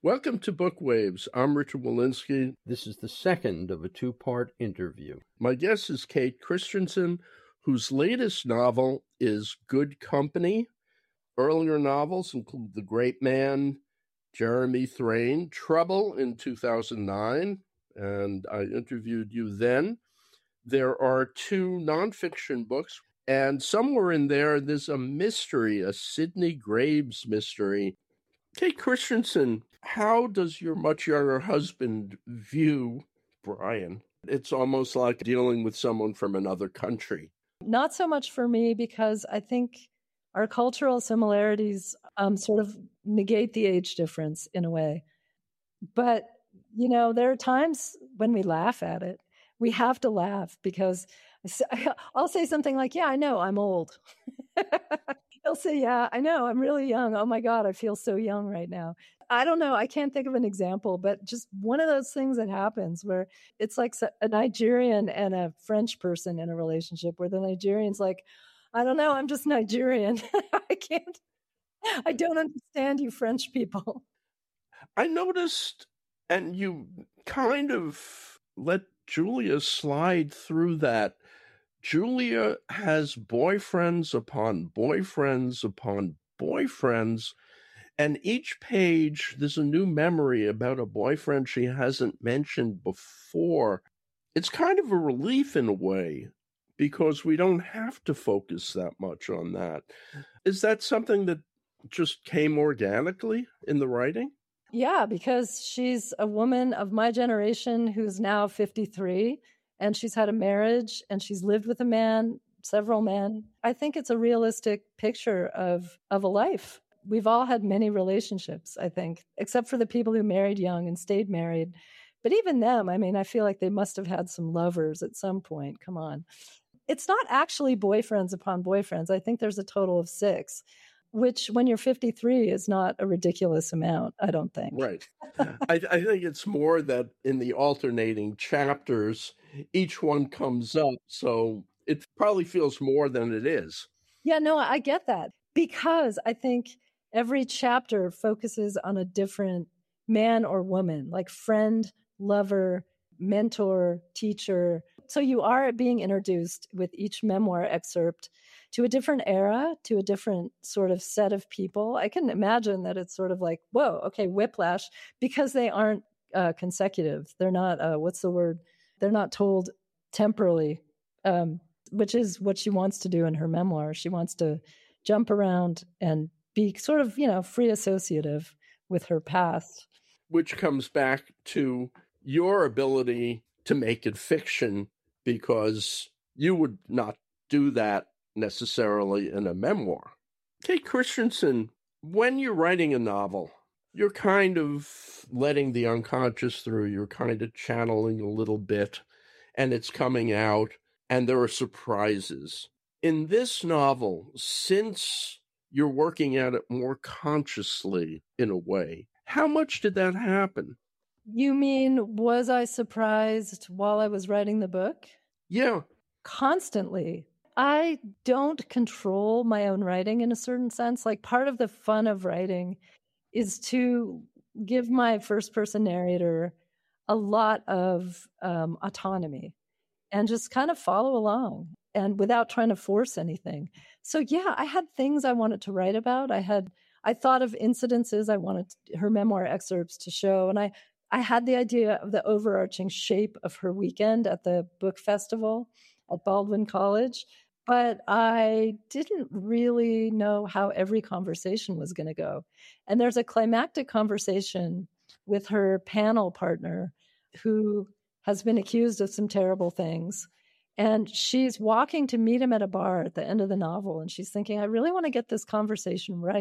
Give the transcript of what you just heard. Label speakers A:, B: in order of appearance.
A: Welcome to Book Waves. I'm Richard Walensky. This is the second of a two-part interview. My guest is Kate Christensen, whose latest novel is Good Company. Earlier novels include The Great Man, Jeremy Thrain, Trouble in 2009, and I interviewed you then. There are two nonfiction books, and somewhere in there's a mystery, a Sidney Graves mystery. Kate Christensen, how does your much younger husband view Brian? It's almost like dealing with someone from another country.
B: Not so much for me, because I think our cultural similarities sort of negate the age difference in a way. But, there are times when we laugh at it. We have to laugh because I'll say something like, yeah, I know, I'm old. He'll say, yeah, I know, I'm really young. Oh my God, I feel so young right now. I don't know. I can't think of an example, but just one of those things that happens where it's like a Nigerian and a French person in a relationship where the Nigerian's like, I don't know, I'm just Nigerian. I don't understand you French people.
A: I noticed, and you kind of let Julia slide through that. Julia has boyfriends upon boyfriends upon boyfriends, and each page there's a new memory about a boyfriend she hasn't mentioned before. It's kind of a relief in a way, because we don't have to focus that much on that. Is that something that just came organically in the writing?
B: Yeah, because she's a woman of my generation who's now 53, and she's had a marriage, and she's lived with a man, several men. I think it's a realistic picture of a life. We've all had many relationships, I think, except for the people who married young and stayed married. But even them, I feel like they must have had some lovers at some point. Come on. It's not actually boyfriends upon boyfriends. I think there's a total of 6. Which, when you're 53, is not a ridiculous amount, I don't think.
A: Right. I think it's more that in the alternating chapters, each one comes up, so it probably feels more than it is.
B: Yeah, no, I get that. Because I think every chapter focuses on a different man or woman, like friend, lover, mentor, teacher. So you are being introduced with each memoir excerpt to a different era, to a different sort of set of people. I can imagine that it's sort of like, whoa, okay, whiplash, because they aren't consecutive. They're not, what's the word? They're not told temporally, which is what she wants to do in her memoir. She wants to jump around and be sort of, free associative with her past.
A: Which comes back to your ability to make it fiction, because you would not do that necessarily in a memoir. Kate Christensen, when you're writing a novel, you're kind of letting the unconscious through, you're kind of channeling a little bit, and it's coming out, and there are surprises. In this novel, since you're working at it more consciously in a way, how much did that happen?
B: You mean, was I surprised while I was writing the book?
A: Yeah.
B: Constantly. I don't control my own writing in a certain sense. Like, part of the fun of writing is to give my first person narrator a lot of autonomy and just kind of follow along, and without trying to force anything. So yeah, I had things I wanted to write about. I thought of incidences I wanted her memoir excerpts to show. And I had the idea of the overarching shape of her weekend at the book festival at Baldwin College. But I didn't really know how every conversation was going to go. And there's a climactic conversation with her panel partner who has been accused of some terrible things. And she's walking to meet him at a bar at the end of the novel. And she's thinking, I really want to get this conversation right.